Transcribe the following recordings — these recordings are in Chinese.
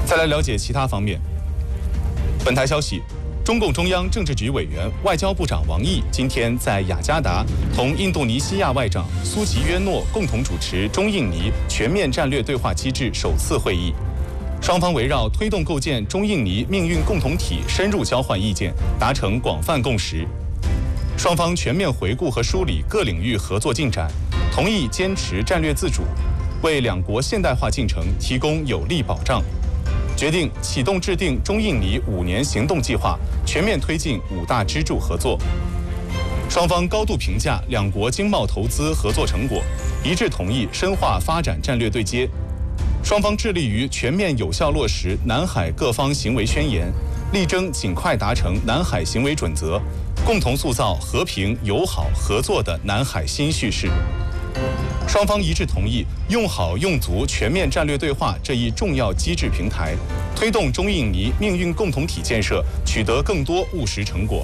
再来了解其他方面。本台消息，中共中央政治局委员、外交部长王毅今天在雅加达同印度尼西亚外长苏吉约诺共同主持中印尼全面战略对话机制首次会议。双方围绕推动构建中印尼命运共同体深入交换意见，达成广泛共识。双方全面回顾和梳理各领域合作进展，同意坚持战略自主，为两国现代化进程提供有力保障。决定启动制定中印尼5年行动计划，全面推进5大支柱合作。双方高度评价两国经贸投资合作成果，一致同意深化发展战略对接。双方致力于全面有效落实南海各方行为宣言，力争尽快达成南海行为准则，共同塑造和平、友好、合作的南海新叙事。双方一致同意用好用足全面战略对话这一重要机制平台，推动中印尼命运共同体建设取得更多务实成果。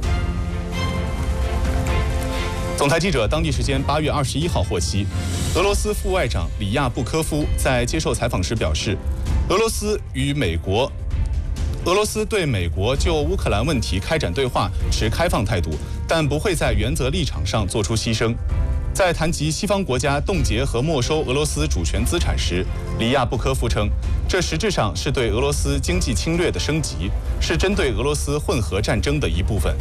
总台记者当地时间8月21号获悉，俄罗斯副外长里亚布科夫在接受采访时表示，俄罗斯对美国就乌克兰问题开展对话持开放态度，但不会在原则立场上做出牺牲。在谈及西方国家冻结和没收俄罗斯主权资产时，里亚布科夫称，这实质上是对俄罗斯经济侵略的升级，是针对俄罗斯混合战争的一部分。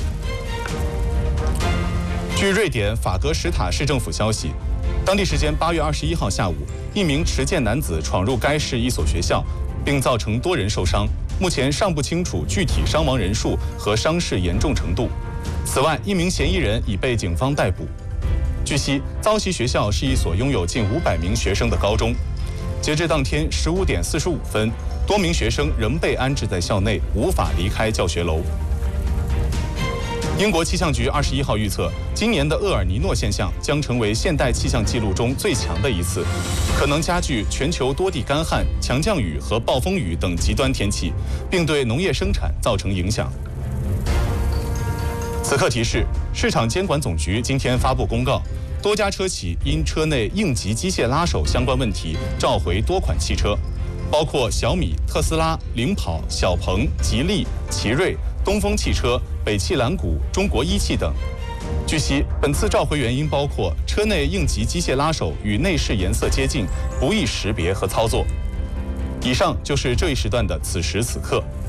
据瑞典法格什塔市政府消息，当地时间8月21号下午，一名持剑男子闯入该市一所学校，并造成多人受伤。目前尚不清楚具体伤亡人数和伤势严重程度。此外，一名嫌疑人已被警方逮捕。据悉，遭袭学校是一所拥有近500名学生的高中。截至当天15点45分，多名学生仍被安置在校内，无法离开教学楼。英国气象局21号预测，今年的厄尔尼诺现象将成为现代气象记录中最强的一次，可能加剧全球多地干旱、强降雨和暴风雨等极端天气，并对农业生产造成影响。此刻提示，市场监管总局今天发布公告，多家车企因车内应急机械拉手相关问题召回多款汽车，包括小米、特斯拉、领跑、小鹏、吉利、奇瑞、东风汽车、北汽蓝谷、中国一汽等。据悉，本次召回原因包括车内应急机械拉手与内饰颜色接近，不易识别和操作。以上就是这一时段的此时此刻。